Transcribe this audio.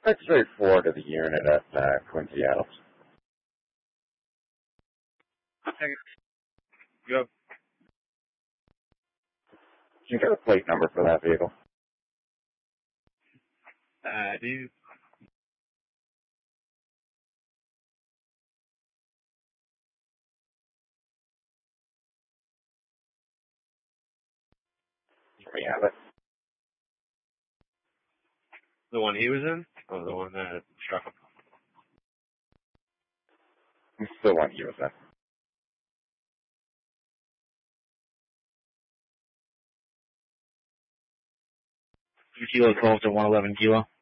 X-ray 4 to the unit at Quincy Adams. Yep. Can you get a plate number for that vehicle? Dude. We have it. The one he was in? Or the one that struck him? It's the one he was in. 2 kilo 12 to 111 kilo.